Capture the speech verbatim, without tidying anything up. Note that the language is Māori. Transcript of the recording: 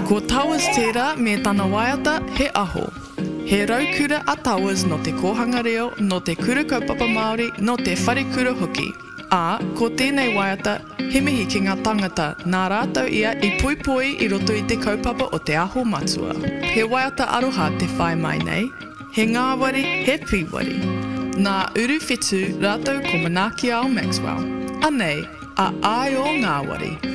Ko Towers tērā me tana waiata he aho. He raukura a Towers no te kohanga reo, no te kura kaupapa Māori, no te whare kura hoki. Ā, ko tēnei waiata, he mihi ki ngā tangata, nā rātou ia i puipui i roto i te kaupapa o te aho matua. He waiata aroha te whai mai nei, he ngāwari, he pīwari. Nā uru whetū rātou ko Manaaki ao Maxwell. Anei, a ai o ngāwari.